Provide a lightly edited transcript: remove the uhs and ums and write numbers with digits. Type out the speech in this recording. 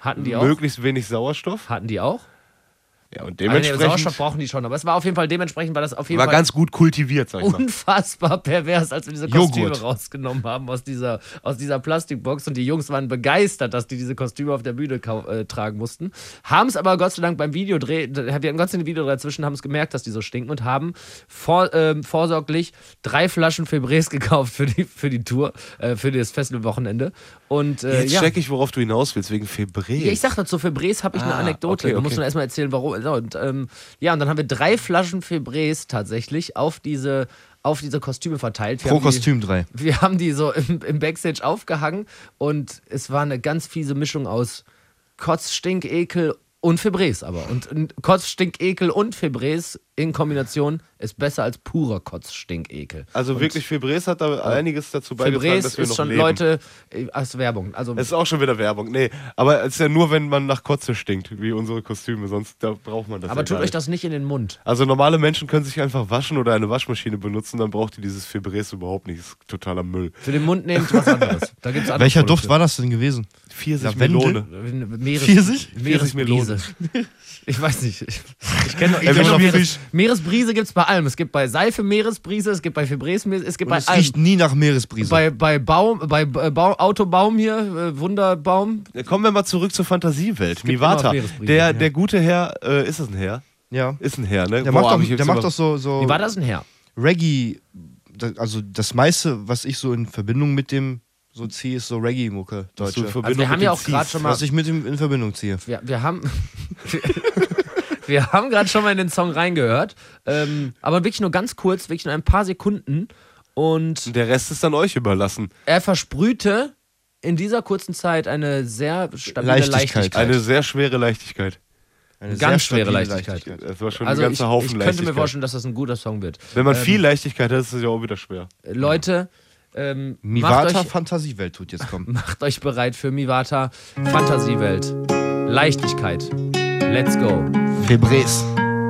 Hatten die auch? möglichst wenig Sauerstoff. Hatten die auch? Ja, und Nee, dementsprechend Sauerstoff brauchen die schon, aber es war auf jeden Fall, dementsprechend war das auf jeden war Fall ganz gut kultiviert, sag ich mal. unfassbar pervers, als wir diese Kostüme Joghurt. rausgenommen haben aus dieser Plastikbox und die Jungs waren begeistert, dass die diese Kostüme auf der Bühne tragen mussten. Haben es aber Gott sei Dank beim Videodreh, wir hatten Gott sei Dank ein Video dazwischen, haben es gemerkt, dass die so stinken und haben vorsorglich 3 Flaschen Febreze gekauft für die Tour, für das Festivalwochenende. Und Jetzt ja. check ich, worauf du hinaus willst, wegen Febreze. Ja, ich sag dazu, Febreze habe ich eine Anekdote. okay, Da muss okay. man erstmal erzählen, warum. Und, ja, und dann haben wir 3 Flaschen Febreze tatsächlich auf diese Kostüme verteilt. Pro Kostüm 3. Wir haben die so im Backstage aufgehangen und es war eine ganz fiese Mischung aus Kotz, Stink, Ekel und Febreze aber. Und Kotz, Stink, Ekel und Febreze in Kombination ist besser als purer Kotz, Stink, Ekel. Also wirklich, Febreze hat da einiges dazu beigetragen, Febreze dass wir ist noch schon, leben. Leute, als Werbung. Also, Es ist auch schon wieder Werbung. Nee, aber es ist ja nur, wenn man nach Kotze stinkt, wie unsere Kostüme, sonst da braucht man das aber ja tut gar euch nicht. das nicht in den Mund. Also normale Menschen können sich einfach waschen oder eine Waschmaschine benutzen, dann braucht ihr dieses Febreze überhaupt nicht. Das ist totaler Müll. Für den Mund nehmt was anderes. Da gibt's andere Welcher Produkte. Duft war das denn gewesen? Pfirsich Lavendel? Melone. Pfirsich? Meeresbrise. Ich weiß nicht. Ich kenne kenn noch noch Meeresbrise gibt es bei allem. Es gibt bei Seife Meeresbrise, es gibt bei Febreze, es gibt Und bei es allem. riecht nie nach Meeresbrise. Bei Autobaum hier, Wunderbaum. Kommen wir mal zurück zur Fantasiewelt. gibt Mivata, immer Meeresbrise, der gute Herr, ist das ein Herr? ja. Ist ein Herr, ne? Der Boah, macht hab doch, ich jetzt der macht immer- doch so Wie war das denn her? Reggae. Also das meiste, was ich so in Verbindung mit dem so ziehe, ist so Reggae-Mucke, Was du in deutsche. Verbindung Also wir haben mit ja dem auch gerade ziehst. schon mal. Was ich mit ihm in Verbindung ziehe. Wir haben. Wir haben gerade schon mal in den Song reingehört. Aber wirklich nur ganz kurz, wirklich nur ein paar Sekunden. Und Der Rest ist dann euch überlassen. er versprühte in dieser kurzen Zeit eine sehr stabile Leichtigkeit. Leichtigkeit. Eine sehr schwere Leichtigkeit. Eine Ganz sehr schwere stabile Leichtigkeit. Das war schon Also ein ganzer Haufen ich könnte Leichtigkeit. mir vorstellen, dass das ein guter Song wird. Wenn man viel Leichtigkeit hat, ist es ja auch wieder schwer. Leute, Mivata Fantasiewelt tut jetzt kommen. macht euch bereit für Mivata Fantasiewelt. Leichtigkeit. Let's go. Febreze.